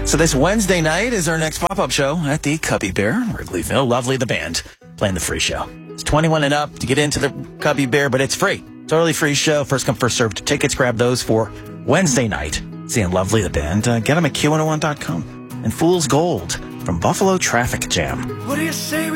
So this Wednesday night is our next pop-up show at the Cubby Bear, Wrigleyville. Lovely, the band, playing the free show. It's 21 and up to get into the Cubby Bear, but it's free. Totally free show. First come, first served tickets. Grab those for Wednesday night. Seeing Lovely, the band. Get them at Q101.com. And Fool's Gold from Buffalo Traffic Jam. What do you say?